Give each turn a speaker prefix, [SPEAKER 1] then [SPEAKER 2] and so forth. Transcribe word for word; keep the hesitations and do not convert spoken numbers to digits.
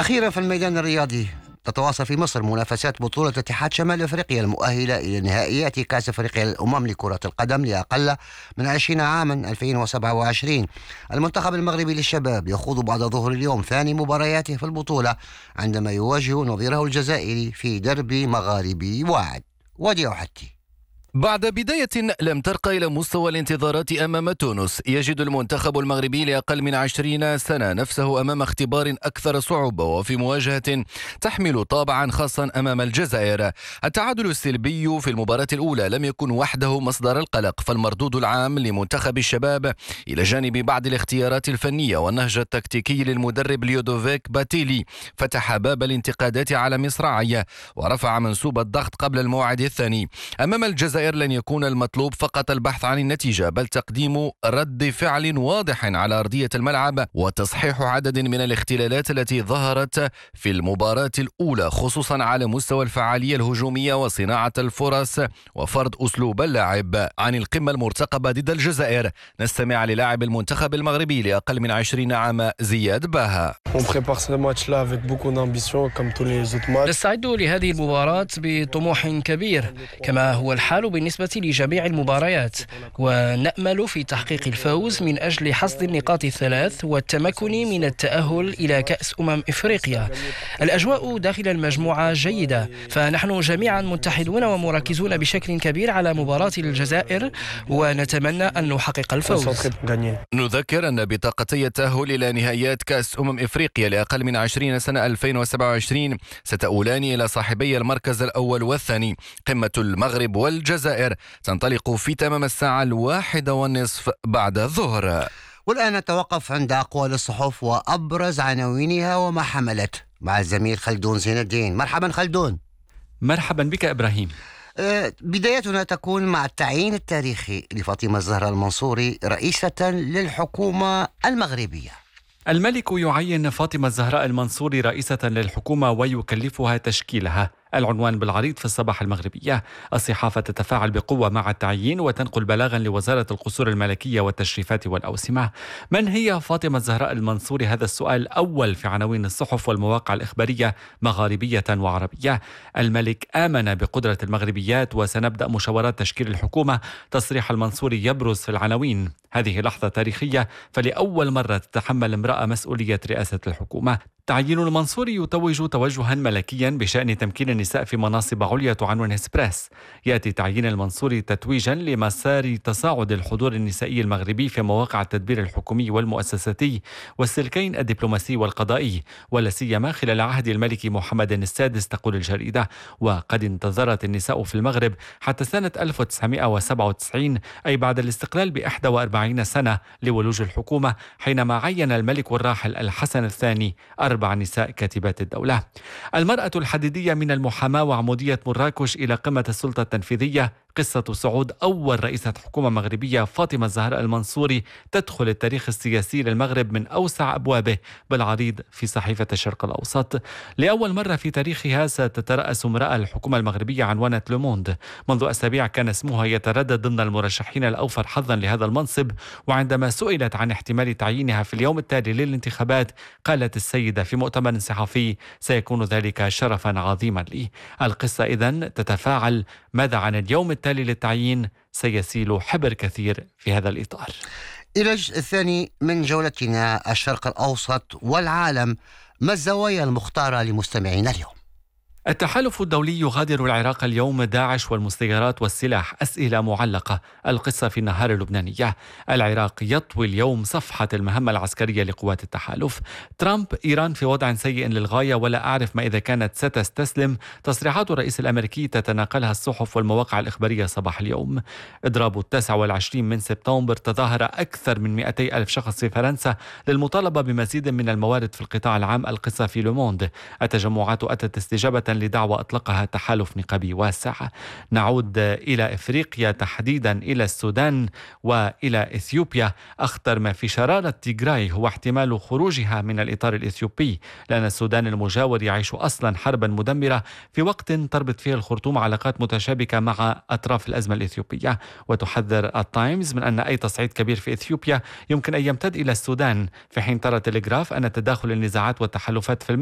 [SPEAKER 1] أخيرا في الميدان الرياضي، تتواصل في مصر منافسات بطولة اتحاد شمال أفريقيا المؤهلة إلى نهائيات كأس أفريقيا للأمم لكرة القدم لأقل من عشرين عاما ألفين وسبعة وعشرين. المنتخب المغربي للشباب يخوض بعد ظهر اليوم ثاني مبارياته في البطولة عندما يواجه نظيره الجزائري في دربي مغاربي واعد. وديع حتي.
[SPEAKER 2] بعد بداية لم ترقى إلى مستوى الانتظارات أمام تونس، يجد المنتخب المغربي لأقل من عشرين سنة نفسه أمام اختبار أكثر صعوبة وفي مواجهة تحمل طابعا خاصا أمام الجزائر. التعادل السلبي في المباراة الأولى لم يكن وحده مصدر القلق، فالمردود العام لمنتخب الشباب إلى جانب بعض الاختيارات الفنية والنهج التكتيكي للمدرب ليودوفيك باتيلي فتح باب الانتقادات على مصراعي ورفع منسوب الضغط قبل الموعد الثاني. أمام الجزائر لن يكون المطلوب فقط البحث عن النتيجة، بل تقديم رد فعل واضح على أرضية الملعب وتصحيح عدد من الاختلالات التي ظهرت في المباراة الأولى، خصوصا على مستوى الفعالية الهجومية وصناعة الفرص وفرض أسلوب اللعب. عن القمة المرتقبة ضد الجزائر نستمع للاعب المنتخب المغربي لأقل من عشرين عام زياد باها.
[SPEAKER 3] نستعد لهذه المباراة بطموح كبير كما هو الحال بالنسبة لجميع المباريات، ونأمل في تحقيق الفوز من أجل حصد النقاط الثلاث والتمكن من التأهل إلى كأس أمم إفريقيا. الأجواء داخل المجموعة جيدة، فنحن جميعا متحدون ومركزون بشكل كبير على مباراة الجزائر ونتمنى أن نحقق الفوز.
[SPEAKER 2] نذكر أن بطاقتي التأهل إلى نهائيات كأس أمم إفريقيا لأقل من عشرين سنة ألفين وسبعة وعشرين ستؤولان إلى صاحبي المركز الأول والثاني. قمة المغرب والجزائر تنطلق في تمام الساعة الواحدة والنصف بعد الظهر.
[SPEAKER 1] والآن نتوقف عند أقوال الصحف وأبرز عناوينها وما حملت مع الزميل خلدون زين الدين. مرحبا خلدون.
[SPEAKER 4] مرحبا بك إبراهيم.
[SPEAKER 1] أه بدايتنا تكون مع التعيين التاريخي لفاطمة الزهراء المنصوري رئيسة للحكومة المغربية.
[SPEAKER 4] الملك يعين فاطمة الزهراء المنصوري رئيسة للحكومة ويكلفها تشكيلها. العنوان بالعريض في الصباح المغربية. الصحافة تتفاعل بقوة مع التعيين وتنقل بلاغا لوزارة القصور الملكية والتشريفات والأوسمة. من هي فاطمة الزهراء المنصوري؟ هذا السؤال أول في عناوين الصحف والمواقع الإخبارية مغاربية وعربية. الملك آمن بقدرة المغربيات وسنبدأ مشاورات تشكيل الحكومة. تصريح المنصوري يبرز في العناوين. هذه لحظة تاريخية، فلأول مرة تتحمل امرأة مسؤولية رئاسة الحكومة. تعيين المنصوري يتوج توجها ملكيا بشأن تمكين النساء في مناصب عليا تعنون إكسبريس. يأتي تعيين المنصوري تتويجا لمسار تصاعد الحضور النسائي المغربي في مواقع التدبير الحكومي والمؤسساتي والسلكين الدبلوماسي والقضائي، ولا سيما خلال عهد الملك محمد السادس، تقول الجريدة. وقد انتظرت النساء في المغرب حتى سنة ألف وتسعمائة وسبعة وتسعين، أي بعد الاستقلال بإحدى وأربعين سنة لولوج الحكومة، حينما عين الملك الراحل الحسن الثاني أربع نساء كاتبات الدولة. المرأة الحديدية من المحاماة وعمودية مراكش إلى قمة السلطة التنفيذية. قصة صعود أول رئيسة حكومة مغربية فاطمة الزهراء المنصوري تدخل التاريخ السياسي للمغرب من أوسع أبوابه بالعريض في صحيفة الشرق الأوسط. لأول مرة في تاريخها ستترأس امرأة الحكومة المغربية، عنونت لوموند. منذ أسابيع كان اسمها يتردد ضمن المرشحين الأوفر حظا لهذا المنصب، وعندما سئلت عن احتمال تعيينها في اليوم التالي للانتخابات قالت السيدة في مؤتمر صحفي: سيكون ذلك شرفا عظيما لي. القصة إذن تتفاعل. ماذا عن اليوم التالي للتعيين؟ سيسيل حبر كثير في هذا الإطار.
[SPEAKER 1] إلى الجزء الثاني من جولتنا الشرق الأوسط والعالم، ما الزوايا المختارة لمستمعينا اليوم؟
[SPEAKER 4] التحالف الدولي يغادر العراق اليوم. داعش والمستجرات والسلاح، أسئلة معلقة. القصة في النهار اللبنانية. العراق يطوي اليوم صفحة المهمة العسكرية لقوات التحالف. ترامب: إيران في وضع سيء للغاية ولا أعرف ما إذا كانت ستستسلم. تصريحات الرئيس الأمريكي تتناقلها الصحف والمواقع الإخبارية صباح اليوم. إضراب التاسع والعشرين من سبتمبر. تظاهر أكثر من مئتي ألف شخص في فرنسا للمطالبة بمزيد من الموارد في القطاع العام. القصة في لوموند. التجمعات أتت استجابة لدعوة أطلقها تحالف نقابي واسع. نعود إلى إفريقيا، تحديدا إلى السودان وإلى إثيوبيا. أخطر ما في شرارة تيغراي هو احتمال خروجها من الإطار الإثيوبي، لأن السودان المجاور يعيش أصلا حربا مدمرة في وقت تربط فيه الخرطوم علاقات متشابكة مع أطراف الأزمة الإثيوبية. وتحذر التايمز من أن أي تصعيد كبير في إثيوبيا يمكن أن يمتد إلى السودان، في حين ترى تلغراف أن تداخل النزاعات والتحالفات في